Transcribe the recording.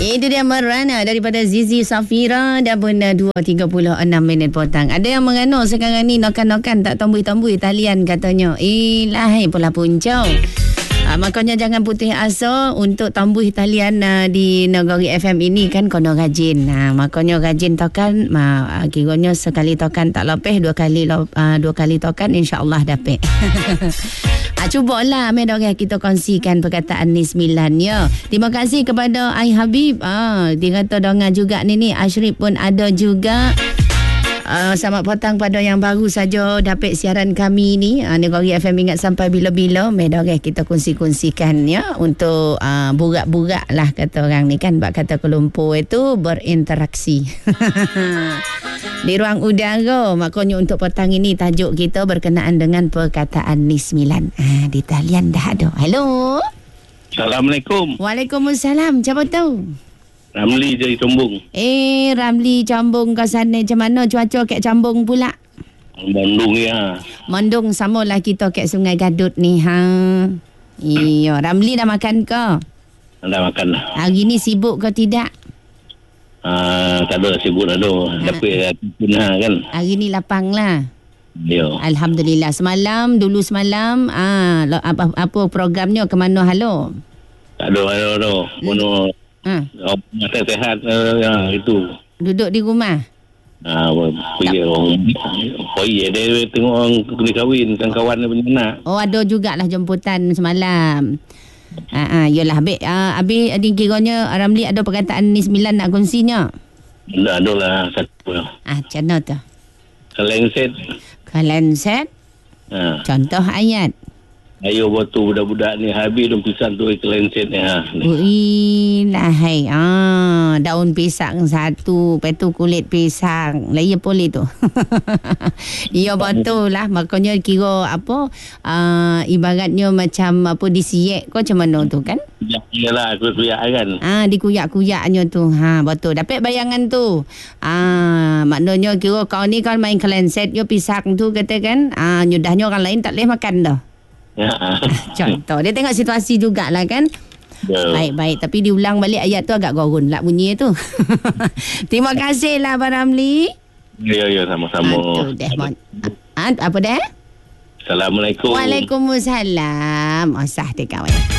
Itu dia Merana daripada Zizi Safira. Dah pun 2.36 minit petang. Ada yang mengano sekarang ni nokan-nokan tak tombui-tombui talian katanya. Lahir pula puncau. Makanya jangan putih asa untuk tambuh talian di Negeri FM ini kan kono rajin. Makanya rajin tokan, kiranya sekali tokan tak lepeh, dua kali tokan insya-Allah dapat. Cubalah medoreh kita kongsikan perkataan ni 9 ya. Terima kasih kepada Ai Habib. Dia kata dengar juga ni Ashrif pun ada juga. Selamat petang pada yang baru saja dapat siaran kami ni. Negeri FM ingat sampai bila-bila. Medoreh kita kongsi-kongsikan ya. Untuk burak-burak lah kata orang ni kan. Bak kata Kuala Lumpur itu berinteraksi. Di ruang udara. Makanya untuk petang ini tajuk kita berkenaan dengan perkataan ni 9. Di talian dah ada. Hello. Assalamualaikum. Waalaikumsalam. Siapa tahu? Ramli dari Cambung. Ramli Cambung ke sana. Macam mana cuaca kat Cambung pula? Mendung ya. Mendung samalah kita kat Sungai Gadut ni. Iya, Ramli dah makan ke? Dah makan dah. Hari ni sibuk ke tidak? Tak ada sibuk dah tu. Dapat punah kan. Hari ni lapang lah. Ya. Alhamdulillah. Semalam apa programnya ke mana halo? Tak ada. Mono masa sehat itu. Duduk di rumah? Pergi orang dia tengok orang kena kahwin kan kawan dia punya anak. Ada jugalah jemputan semalam. Yalah habis kiranya Ramli ada perkataan ni 9 nak kongsinya. Ada lah satu. Macam mana tu? Kelenset. Contoh ayat. Ayo waktu budak-budak ni habis daun pisang tu kelenset ni. Lahai. Daun pisang satu, lepas tu kulit pisang. Laya boleh tu. Ya betul lah. Makanya kira apa ibaratnya macam apa disiyak kau macam mana tu kan? Yalah, kuyak-kuyak kan. Dikuyak-kuyaknya tu. Betul. Dapat bayangan tu. Maknanya kira kau ni kau main kelenset yo pisang tu katakan. Nyudahnya orang lain tak boleh makan dah. Contoh. Dia tengok situasi jugalah kan. Baik. Tapi diulang balik ayat tu agak gorun lah bunyi tu. Terima kasih lah Abang Ramli. Ya, sama-sama. Apa dah? Assalamualaikum. Waalaikumsalam. Sah dia kawan.